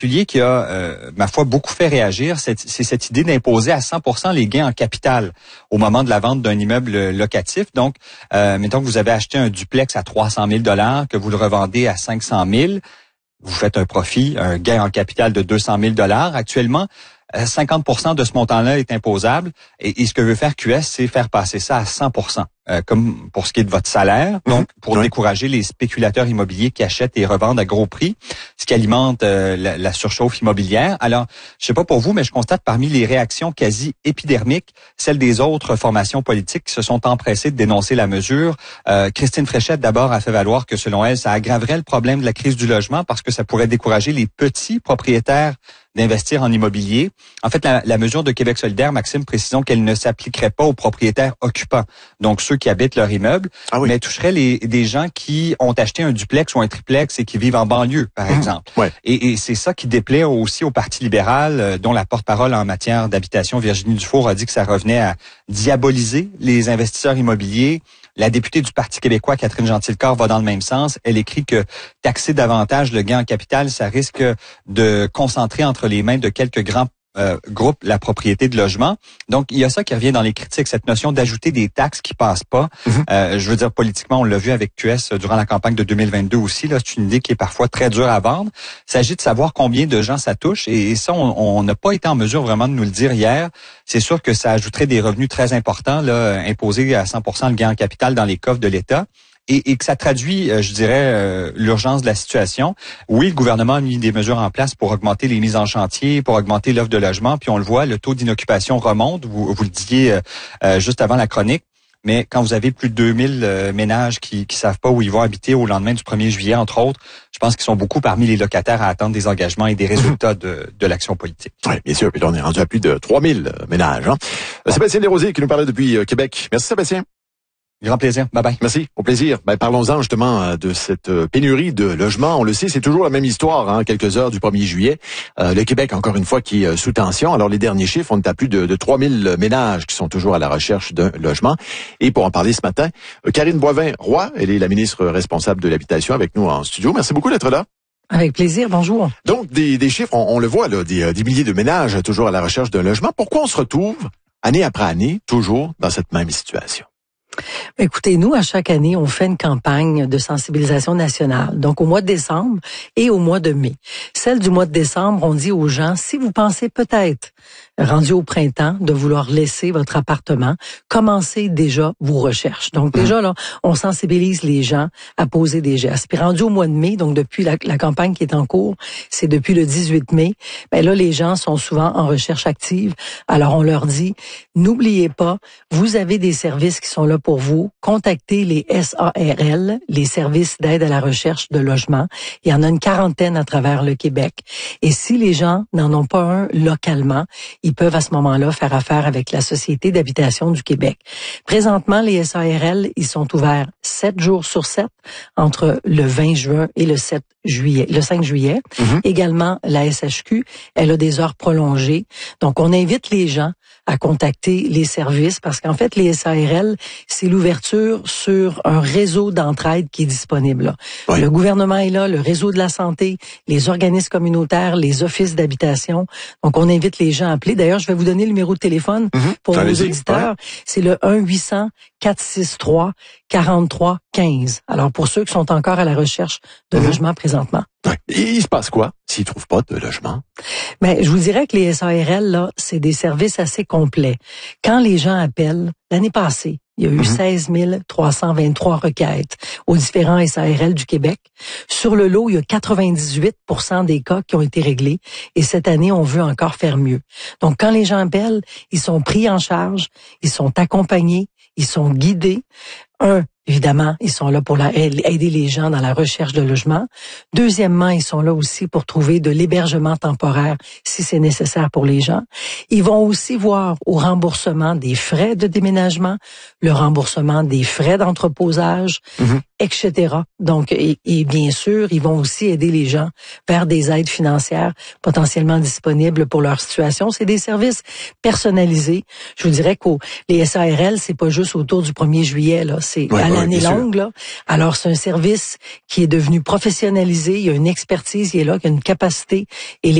qui a, ma foi, beaucoup fait réagir, c'est cette idée d'imposer à 100% les gains en capital au moment de la vente d'un immeuble locatif. Donc, mettons que vous avez acheté un duplex à 300 000 $, que vous le revendez à 500 000, vous faites un profit, un gain en capital de 200 000 $. Actuellement, 50% de ce montant-là est imposable. Et ce que veut faire QS, c'est faire passer ça à 100%, comme pour ce qui est de votre salaire. Donc, pour décourager les spéculateurs immobiliers qui achètent et revendent à gros prix, ce qui alimente la surchauffe immobilière. Alors, je sais pas pour vous, mais je constate parmi les réactions quasi épidermiques, celles des autres formations politiques qui se sont empressées de dénoncer la mesure. Christine Fréchette, d'abord, a fait valoir que, selon elle, ça aggraverait le problème de la crise du logement parce que ça pourrait décourager les petits propriétaires d'investir en immobilier. En fait, la mesure de Québec solidaire, Maxime, précisons qu'elle ne s'appliquerait pas aux propriétaires occupants, donc ceux qui habitent leur immeuble, mais toucherait des gens qui ont acheté un duplex ou un triplex et qui vivent en banlieue, par exemple. Ouais. Et c'est ça qui déplaît aussi au Parti libéral, dont la porte-parole en matière d'habitation, Virginie Dufour, a dit que ça revenait à diaboliser les investisseurs immobiliers. La députée du Parti québécois, Catherine Gentilcorps, va dans le même sens. Elle écrit que taxer davantage le gain en capital, ça risque de concentrer entre les mains de quelques grands groupes la propriété de logement. Donc, il y a ça qui revient dans les critiques, cette notion d'ajouter des taxes qui passent pas. Je veux dire, politiquement, on l'a vu avec QS durant la campagne de 2022 aussi. Là, c'est une idée qui est parfois très dure à vendre. Il s'agit de savoir combien de gens ça touche. Et ça, on n'a pas été en mesure vraiment de nous le dire hier. C'est sûr que ça ajouterait des revenus très importants, là, imposer à 100% le gain en capital dans les coffres de l'État. Et que ça traduit, je dirais, l'urgence de la situation. Oui, le gouvernement a mis des mesures en place pour augmenter les mises en chantier, pour augmenter l'offre de logement, puis on le voit, le taux d'inoccupation remonte, vous le disiez juste avant la chronique, mais quand vous avez plus de 2000 ménages qui savent pas où ils vont habiter au lendemain du 1er juillet, entre autres, je pense qu'ils sont beaucoup parmi les locataires à attendre des engagements et des résultats de l'action politique. Oui, bien sûr, puis là, on est rendu à plus de 3000 ménages. Hein? Sébastien Desrosiers qui nous parlait depuis Québec. Merci Sébastien. Grand plaisir. Bye-bye. Merci. Au plaisir. Parlons-en justement de cette pénurie de logements. On le sait, c'est toujours la même histoire, hein, quelques heures du 1er juillet. Le Québec, encore une fois, qui est sous tension. Alors, les derniers chiffres, on est à plus de 3000 ménages qui sont toujours à la recherche d'un logement. Et pour en parler ce matin, Karine Boivin-Roy, elle est la ministre responsable de l'habitation avec nous en studio. Merci beaucoup d'être là. Avec plaisir, bonjour. Donc, des chiffres, on le voit, là, des milliers de ménages toujours à la recherche d'un logement. Pourquoi on se retrouve, année après année, toujours dans cette même situation? Écoutez, nous, à chaque année, on fait une campagne de sensibilisation nationale. Donc, au mois de décembre et au mois de mai. Celle du mois de décembre, on dit aux gens, si vous pensez peut-être, rendu au printemps, de vouloir laisser votre appartement, commencez déjà vos recherches. Donc, déjà, là, on sensibilise les gens à poser des gestes. Puis, rendu au mois de mai, donc depuis la campagne qui est en cours, c'est depuis le 18 mai, là, les gens sont souvent en recherche active. Alors, on leur dit, n'oubliez pas, vous avez des services qui sont là pour vous. Contactez les SARL, les services d'aide à la recherche de logement. Il y en a une quarantaine à travers le Québec. Et si les gens n'en ont pas un localement, ils peuvent à ce moment-là faire affaire avec la Société d'habitation du Québec. Présentement, les SARL, ils sont ouverts 7 jours sur 7 entre le 20 juin et le 5 juillet. Également, la SHQ, elle a des heures prolongées. Donc, on invite les gens à contacter les services parce qu'en fait, les SARL, c'est l'ouverture sur un réseau d'entraide qui est disponible là. Oui. Le gouvernement est là, le réseau de la santé, les organismes communautaires, les offices d'habitation. Donc, on invite les gens à appeler. D'ailleurs, je vais vous donner le numéro de téléphone pour vos auditeurs. Ouais. C'est le 1-800-463-4315. Alors, pour ceux qui sont encore à la recherche de logement présentement. Ouais. Et il se passe quoi s'ils trouvent pas de logement? Je vous dirais que les SARL, là, c'est des services assez complets. Quand les gens appellent, l'année passée, il y a eu 16 323 requêtes aux différents SARL du Québec. Sur le lot, il y a 98% des cas qui ont été réglés. Et cette année, on veut encore faire mieux. Donc, quand les gens appellent, ils sont pris en charge, ils sont accompagnés, ils sont guidés. Évidemment, ils sont là pour aider les gens dans la recherche de logement. Deuxièmement, ils sont là aussi pour trouver de l'hébergement temporaire si c'est nécessaire pour les gens. Ils vont aussi voir au remboursement des frais de déménagement, le remboursement des frais d'entreposage, etc. Donc, et bien sûr, ils vont aussi aider les gens vers des aides financières potentiellement disponibles pour leur situation. C'est des services personnalisés. Je vous dirais que les SARL, c'est pas juste autour du 1er juillet, là. c'est à l'année longue. Là. Alors, c'est un service qui est devenu professionnalisé. Il y a une expertise qui est là, qui a une capacité. Et